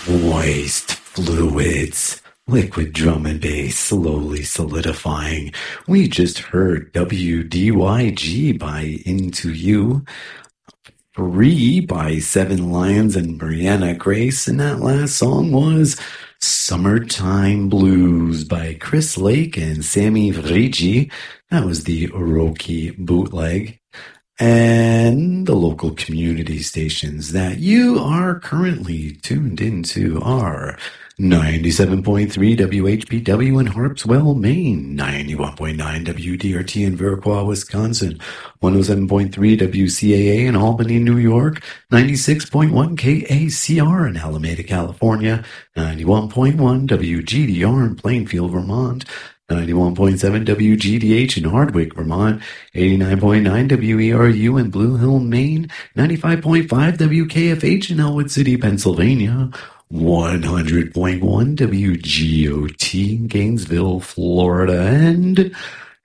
Moist fluids, liquid drum and bass slowly solidifying. We just heard WDYG by Into You, Free by Seven Lions and Brianna Grace, and that last song was Summertime Blues by Chris Lake and Sammy Vrigi. That was the Oroki bootleg. And the local community stations that you are currently tuned into are 97.3 WHPW in Harpswell, Maine, 91.9 WDRT in Viroqua, Wisconsin, 107.3 WCAA in Albany, New York, 96.1 KACR in Alameda, California, 91.1 WGDR in Plainfield, Vermont, 91.7 WGDH in Hardwick, Vermont, 89.9 WERU in Blue Hill, Maine, 95.5 WKFH in Elwood City, Pennsylvania, 100.1 WGOT in Gainesville, Florida, and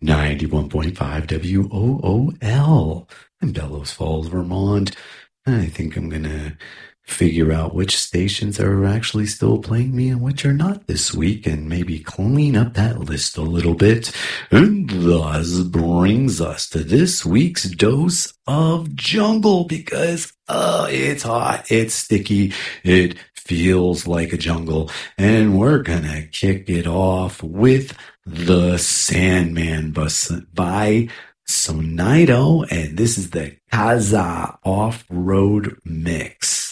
91.5 WOOL in Bellows Falls, Vermont. I think I'm going to figure out which stations are actually still playing me and which are not this week, and maybe clean up that list a little bit. And thus brings us to this week's dose of jungle, because it's hot, it's sticky, it feels like a jungle, and we're gonna kick it off with The Sandman by Sonido, and this is the Kaza Off-Road Mix.